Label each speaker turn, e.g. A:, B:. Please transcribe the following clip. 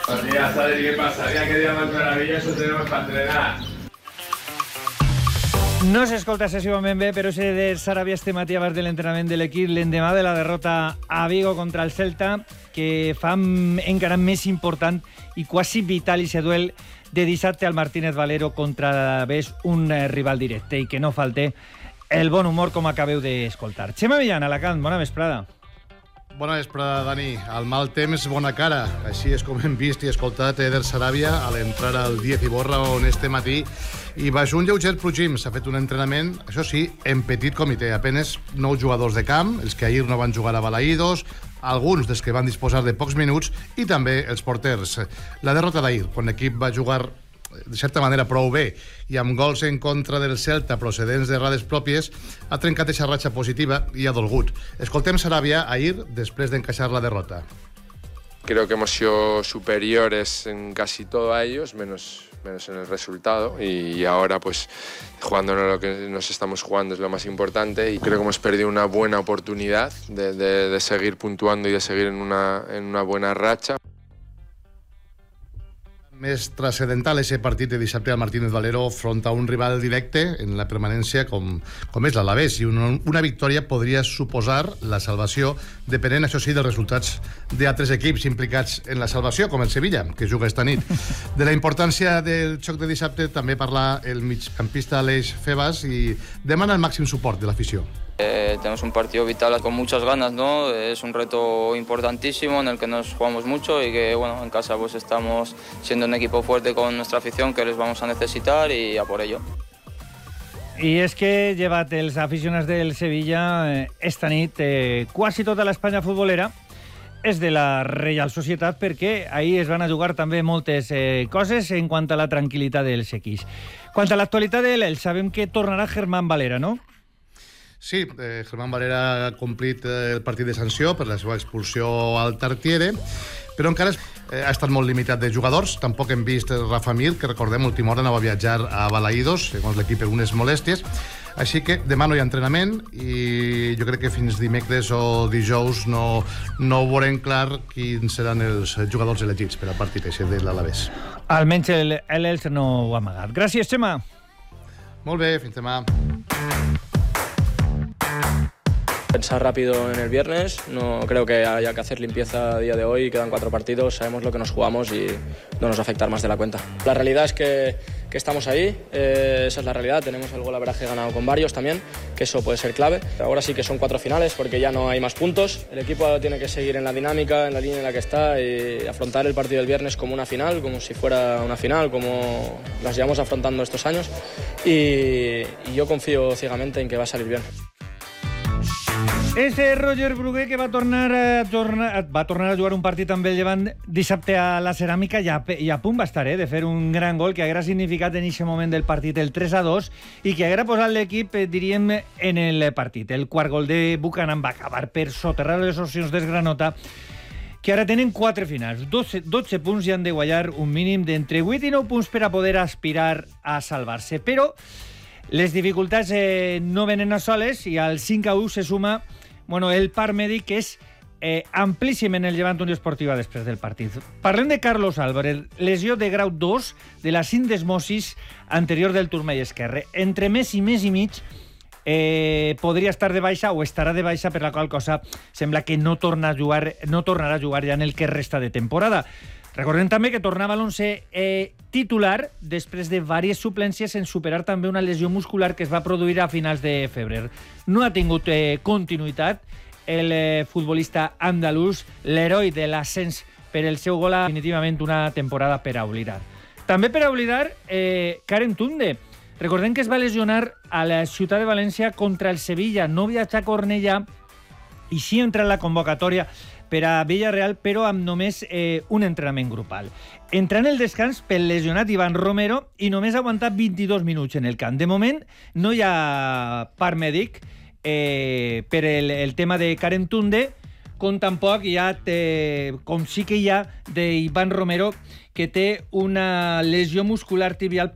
A: Buenos días, Adri, ¿qué pasaría? ¿Qué día más maravilloso tenemos para entrenar?
B: No s'escolta excessivament bé, però ese de Sarabia este matí abans de l'entrenament de l'equip l'endemà de la derrota a Vigo contra el Celta, que fa encara més important i quasi vital ese duel de dissabte al Martínez Valero contra l'Alavés, un rival directe, i que no falte el bon humor com acabeu d'escoltar. Xema Villan, Alacant, bona vesprada.
C: Bona vesprada, Dani. El mal temps, bona cara. Així és com hem vist i escoltat Eder Sarabia a l'entrar al Díez Iborra on este matí i baix un lleuger plugim s'ha fet un entrenament, això sí, en petit comitè, apenas 9 jugadors de camp, els que ahir no van jugar a Balaïdos, alguns dels que van disposar de pocs minuts i també els porters. La derrota d'ahir, quan l'equip va jugar de certa manera prou bé i amb gols en contra del Celta procedents de errades pròpies, ha trencat aquesta ratxa positiva i ha dolgut. Escoltem Sarabia ahir després d'encaixar la derrota.
D: Creo que hemos sido superiores en casi todo a ellos, menos en el resultado, y ahora pues jugándonos lo que nos estamos jugando es lo más importante, y creo que hemos perdido una buena oportunidad de seguir puntuando y de seguir en una buena racha.
C: Més transcendental ese partit de dissabte al Martínez Valero front a un rival directe en la permanència com és l'Alavés, i una victòria podria suposar la salvació, depenent, això sí, dels resultats d'altres equips implicats en la salvació, com el Sevilla, que juga esta nit. De la importància del xoc de dissabte també parla el migcampista Aleix Febas i demana el màxim suport de l'afició.
E: Tenemos un partido vital con muchas ganas, ¿no? Es un reto importantísimo en el que nos jugamos mucho y que, bueno, en casa pues estamos siendo un equipo fuerte con nuestra afición que les vamos a necesitar y a por ello.
B: I és que llevat els aficionats del Sevilla esta nit quasi tota l'Espanya futbolera és de la Reial Societat, perquè ahir es van a jugar també moltes coses en quant a la tranquil·litat dels equips. Quant a l'actualitat de l'Elx, sabem que tornarà Germán Valera, no?
C: Sí, Germán Valera ha complit el partit de sanció per la seva expulsió al Tartiere, però encara ha estat molt limitat de jugadors. Tampoc hem vist Rafa Mir, que recordem, última hora anava a viatjar a Balaïdos, segons l'equip, per unes molèsties. Així que demà no hi ha entrenament i jo crec que fins dimecres o dijous no veurem clar quins seran els jugadors elegits per al partit així de l'Alavés.
B: Almenys l'Elx no ho ha amagat. Gràcies, Xema.
C: Molt bé, fins demà.
F: Pensar rápido en el viernes, no creo que haya que hacer limpieza a día de hoy, quedan 4 partidos, sabemos lo que nos jugamos y no nos va a afectar más de la cuenta. La realidad es que estamos ahí, esa es la realidad, tenemos el golaveraje ganado con varios también, que eso puede ser clave. Ahora sí que son 4 finales porque ya no hay más puntos, el equipo tiene que seguir en la dinámica, en la línea en la que está y afrontar el partido del viernes como una final, como si fuera una final, como las llevamos afrontando estos años y yo confío ciegamente en que va a salir bien.
B: Ese Roger Brugué que va tornar a jugar un partit amb el Llevant dissabte a la Ceràmica i a punt va estar de fer un gran gol que haguera significat en aquest moment del partit el 3-2 i que haguera posat l'equip, diríem, en el partit. El quart gol de Buchanan va acabar per soterrar les opcions d'Esgranota, que ara tenen 4 finals, 12 punts i han de guanyar un mínim d'entre 8 i 9 punts per a poder aspirar a salvar-se. Però les dificultats no venen a soles i al 5-1 se suma el part mèdic, que és amplíssim en el Llevant Unió Esportiva després del partit. Parlem de Carlos Álvarez, lesió de grau 2 de la sindesmosis anterior del turmell esquerre. Entre mes i mig podria estar de baixa o estarà de baixa, per la qual cosa sembla que no tornarà a jugar ja en el que resta de temporada. Recordem també que tornava a l'11 titular després de diverses suplències en superar també una lesió muscular que es va produir a finals de febrer. No ha tingut continuïtat el futbolista andalús, l'heroi de l'ascens per el seu gol, definitivament una temporada per a oblidar. També per a oblidar Karen Tunde. Recordem que es va lesionar a la ciutat de València contra el Sevilla. No viatja a Cornellà i sí entra en la convocatòria per a Villarreal, però amb només un entrenament grupal. Entra en el descans pel lesionat Ivan Romero i només ha aguantat 22 minuts en el camp. De moment no hi ha part mèdic per el tema de Karen Tunde, com tampoc hi ha, com sí que hi ha d'Ivan Romero, que té una lesió muscular tibial